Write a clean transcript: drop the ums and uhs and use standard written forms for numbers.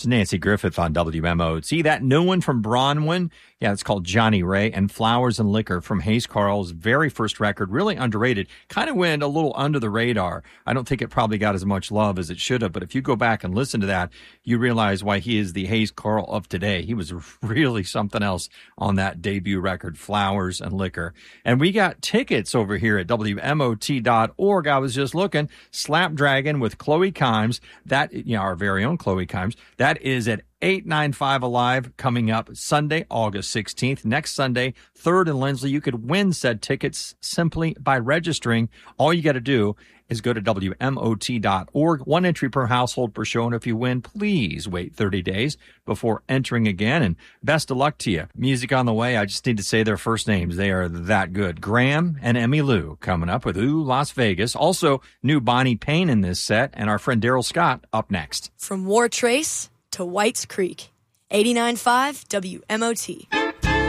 It's Nancy Griffith on WMOT. That new one from Bronwyn, yeah, it's called Johnny Ray, and Flowers and Liquor from Hayes Carll's very first record. Really underrated. Kind of went a little under the radar. I don't think it probably got as much love as it should have, but if you go back and listen to that, you realize why he is the Hayes Carll of today. He was really something else on that debut record, Flowers and Liquor. And we got tickets over here at WMOT.org. I was just looking. Slapdragon with Chloe Kimes. That, you know, our very own Chloe Kimes. That is at 895 Alive coming up Sunday, August 16th. Next Sunday, 3rd and Lindsley. You could win said tickets simply by registering. All you got to do is go to WMOT.org. 1 entry per household per show. And if you win, please wait 30 days before entering again. And best of luck to you. Music on the way. I just need to say their first names. They are that good. Graham and Emmy Lou coming up with Ooh, Las Vegas. Also, new Bonnie Payne in this set. And our friend Daryl Scott up next. From War Trace to White's Creek, 89.5 WMOT.